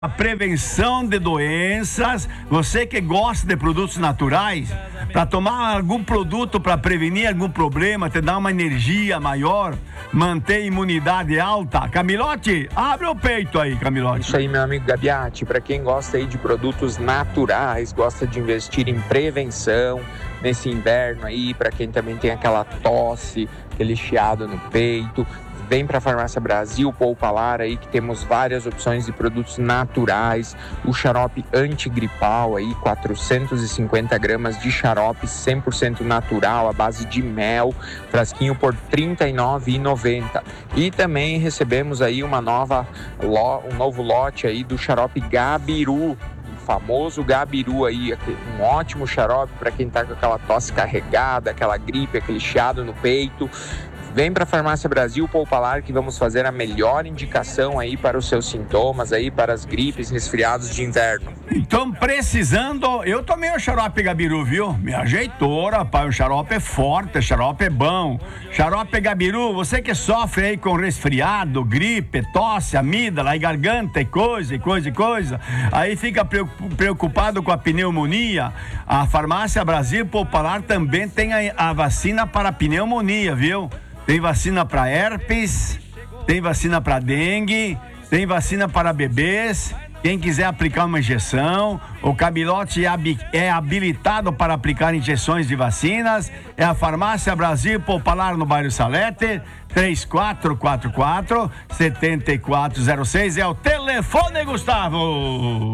A prevenção de doenças. Você que gosta de produtos naturais, para tomar algum produto para prevenir algum problema, te dar uma energia maior, manter a imunidade alta. Camilote, abre o peito aí, Camilote. Isso aí, meu amigo Gabiati, para quem gosta aí de produtos naturais, gosta de investir em prevenção nesse inverno aí, para quem também tem aquela tosse, aquele chiado no peito, vem para a Farmácia Brasil Poupalar aí, que temos várias opções de produtos naturais. O xarope antigripal aí, 450 gramas de xarope 100% natural, à base de mel, frasquinho por R$ 39,90. E também recebemos aí um novo lote aí do xarope Gabiru, famoso Gabiru aí, um ótimo xarope para quem tá com aquela tosse carregada, aquela gripe, aquele chiado no peito. Vem para a Farmácia Brasil Poupalar que vamos fazer a melhor indicação aí para os seus sintomas aí, para as gripes, resfriados de inverno. Então, precisando, eu tomei o xarope Gabiru, viu? Me ajeitou, rapaz, o xarope é forte, o xarope é bom. Xarope Gabiru, você que sofre aí com resfriado, gripe, tosse, amígdala e garganta e coisa, aí fica preocupado com a pneumonia, a Farmácia Brasil Poupalar também tem a vacina para pneumonia, viu? Tem vacina para herpes, tem vacina para dengue, tem vacina para bebês. Quem quiser aplicar uma injeção, o Camilote é habilitado para aplicar injeções de vacinas. É a Farmácia Brasil Poupalar no bairro Salete, 3444-7406. É o telefone, Gustavo.